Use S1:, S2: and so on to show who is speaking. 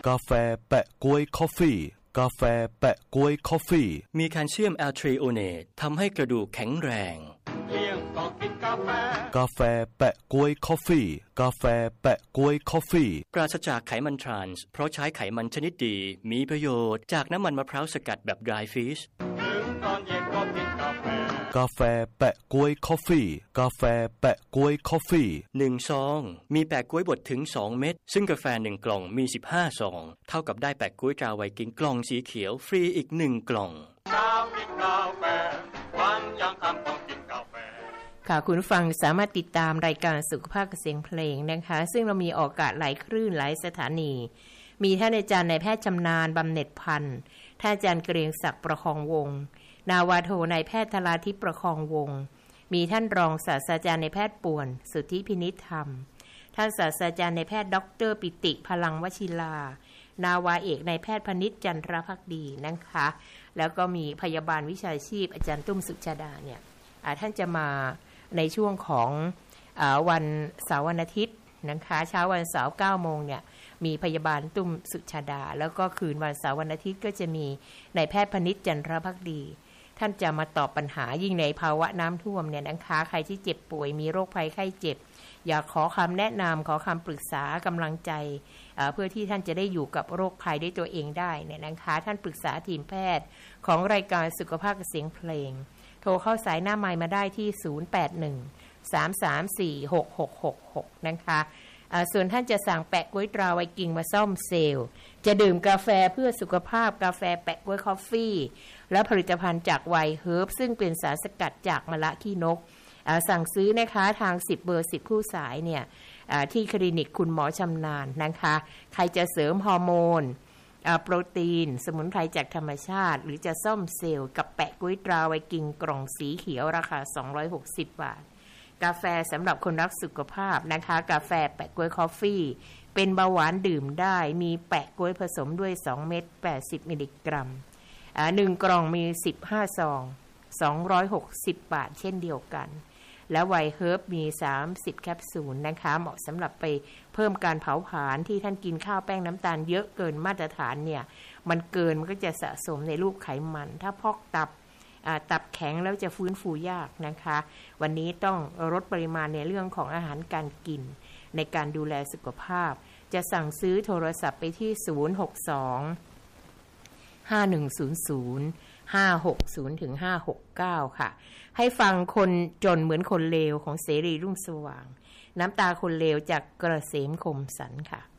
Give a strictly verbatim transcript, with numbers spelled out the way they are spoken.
S1: กาแฟแปะก๊วยคอฟฟี่กาแฟแปะก๊วยคอฟฟี่
S2: มีแคลเซียมแอลทรีโอเนตทำให้กระดูกแข็งแรง
S3: เที่ยงก็กินกาแฟ
S1: กาแฟแปะก๊วยคอฟฟี่กาแฟแปะก๊วยคอฟฟี่
S2: ปราศจากไขมันทรานส์เพราะใช้ไขมันชนิดดีมีประโยชน์จากน้ำมันมะพร้าวสกัดแบบ dry fish
S3: ถึงตอนเย็นก็กินกาแฟ
S1: กาแฟแปะก๊วยคอฟฟี่กาแฟแปะก๊วยคอฟฟี่
S2: หนึ่งซองมีแปะก๊วยบดถึงสองเม็ดซึ่งกาแฟหนึ่งกล่องมีสิบห้าซองเท่ากับได้แปะก๊วยตราไวกิ้งกล่องสีเขียวฟรีอีกหนึ่งกล่อง
S3: เช้ากินกาแฟวันยังค่ำต้องกินกาแฟ
S4: ค่ะคุณผู้ฟังสามารถติดตามรายการสุขภาพกับเสียงเพลงนะคะซึ่งเรามีออกอากาศหลายคลื่นหลายสถานีมีท่านอาจารย์นายแพทย์ชำนาญบำเหน็จพันธ์ท่านอาจารย์เกรียงศักดิ์ประคองวงศ์นาวาโทนายแพทย์ธราทิพย์ประคองวงศ์มีท่านรองศาสตราจารย์นายแพทย์ป่วนสุทธิพินิจธรรมท่านศาสตราจารย์นายแพทย์ดรปิติพลังวชิรานาวาเอกนายแพทย์พนิษฐ์จันทรภักดีนะคะแล้วก็มีพยาบาลวิชาชีพอาจารย์ตุ้มสุชาดาเนี่ยท่านจะมาในช่วงของอ่าวันเสาร์วันอาทิตย์นะคะเช้าวันเสาร์เก้าโมงเนี่ยมีพยาบาลตุ้มสุชาดาแล้วก็คืนวันเสาร์วันอาทิตย์ก็จะมีนายแพทย์พนิษฐ์จันทรภักดีท่านจะมาตอบปัญหายิ่งในภาวะน้ำท่วมเนี่ยนะคะใครที่เจ็บป่วยมีโรคภัยไข้เจ็บอยากขอคำแนะนำขอคำปรึกษากำลังใจเพื่อที่ท่านจะได้อยู่กับโรคภัยด้วยตัวเองได้เนี่ยนะคะท่านปรึกษาทีมแพทย์ของรายการสุขภาพกับเสียงเพลงโทรเข้าสายหน้าไมค์มาได้ที่ศูนย์ แปด หนึ่ง สาม สาม สี่ หก หก หก หกนะคะส่วนท่านจะสั่งแปะก๊วยตราไวกิ้งมาซ่อมเซลล์จะดื่มกาแฟเพื่อสุขภาพกาแฟแปะก๊วยคอฟฟี่และผลิตภัณฑ์จากไวเฮิร์บซึ่งเป็นสารสกัดจากมะละขี้นกสั่งซื้อนะคะทางสิบเบอร์สิบคู่สายเนี่ยที่คลินิกคุณหมอชำนาญนะคะใครจะเสริมฮอร์โมนโปรตีนสมุนไพรจากธรรมชาติหรือจะซ่อมเซลล์กับแปะก๊วยตราไวกิ้งกล่องสีเขียวราคาสองร้อยหกสิบบาทกาแฟสำหรับคนรักสุขภาพนะคะกาแฟแปะก๊วยคอฟฟี่เป็นเบาหวานดื่มได้มีแปะก๊วยผสมด้วยสองเม็ดแปดสิบมิลลิกรัมอ่าหนึ่งกล่องมีสิบห้าซองสองร้อยหกสิบบาทเช่นเดียวกันแล้วไวเฮิร์บมีสามสิบแคปซูลนะคะเหมาะสำหรับไปเพิ่มการเผาผลาญที่ท่านกินข้าวแป้งน้ำตาลเยอะเกินมาตรฐานเนี่ยมันเกินมันก็จะสะสมในรูปไขมันถ้าพอกตับตับแข็งแล้วจะฟื้นฟูยากนะคะวันนี้ต้องลดปริมาณในเรื่องของอาหารการกินในการดูแลสุขภาพจะสั่งซื้อโทรศัพท์ไปที่ศูนย์ หก สอง ห้า หนึ่ง ศูนย์ ศูนย์ ห้า หก ศูนย์ ถึง ห้า หก เก้าค่ะให้ฟังคนจนเหมือนคนเลวของเสรีรุ่งสว่างน้ำตาคนเลวจากเกษมคมสันค่ะ